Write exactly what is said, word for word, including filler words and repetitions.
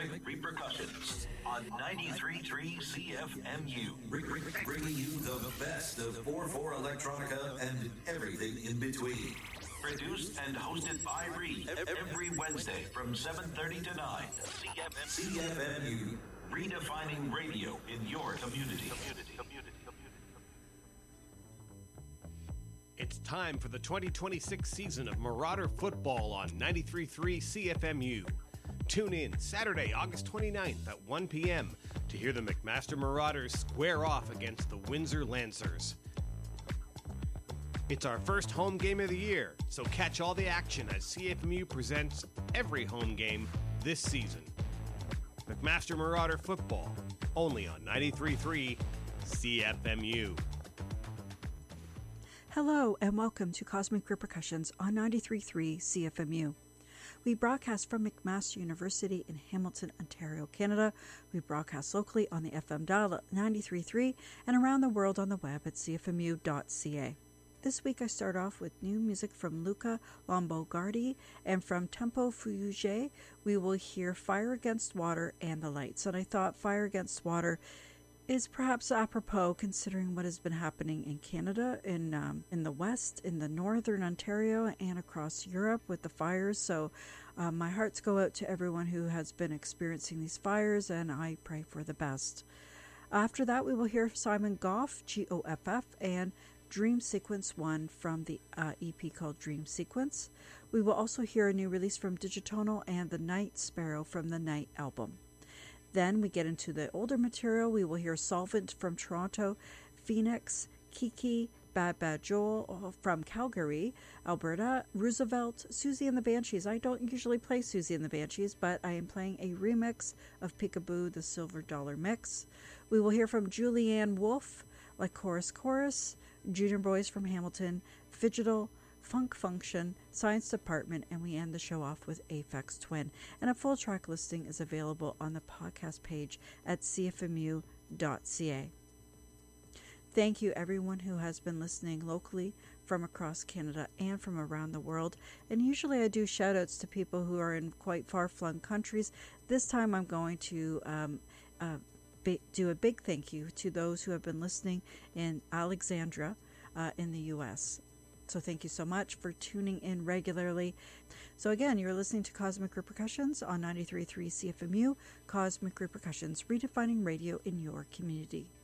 Cosmic Repercussions on ninety-three point three C F M U. Bringing you the best of four four electronica and everything in between. Produced and hosted by Reed every Wednesday from seven thirty to nine. C F M U, redefining radio in your community. community, community, community. It's time for the twenty twenty-six season of Marauder Football on ninety-three point three C F M U. Tune in Saturday, August twenty-ninth at one p.m. to hear the McMaster Marauders square off against the Windsor Lancers. It's our first home game of the year, so catch all the action as C F M U presents every home game this season. McMaster Marauder Football, only on ninety-three point three C F M U. Hello and welcome to Cosmic Repercussions on ninety-three point three C F M U. We broadcast from McMaster University in Hamilton, Ontario, Canada. We broadcast locally on the F M dial at ninety-three point three and around the world on the web at c f m u dot c a. This week I start off with new music from Luca Lombardi, and from Tempo Fuge we will hear Fire Against Water and the Lights. And I thought Fire Against Water is perhaps apropos considering what has been happening in Canada, in um, in the West, in the Northern Ontario, and across Europe with the fires. So uh, my hearts go out to everyone who has been experiencing these fires, and I pray for the best. After that, we will hear Simon Goff, G O F F, and Dream Sequence one from the uh, E P called Dream Sequence. We will also hear a new release from Digitonal and The Night Sparrow from the Night album. Then we get into the older material. We will hear Solvent from Toronto, Phoenix, Kiki, Bad Bad Joel from Calgary, Alberta, Roosevelt, Susie and the Banshees. I don't usually play Susie and the Banshees, but I am playing a remix of Peekaboo, the Silver Dollar Mix. We will hear from Julianne Wolf, like Chorus Chorus, Junior Boys from Hamilton, Fidgetal, Funk Function, Science Department, and we end the show off with Aphex Twin. And a full track listing is available on the podcast page at c f m u dot c a. Thank you everyone who has been listening locally from across Canada and from around the world. And usually I do shout outs to people who are in quite far-flung countries. This time I'm going to um, uh, be, do a big thank you to those who have been listening in Alexandria uh, in the U S So thank you so much for tuning in regularly. So again, you're listening to Cosmic Repercussions on ninety-three point three C F M U. Cosmic Repercussions, redefining radio in your community.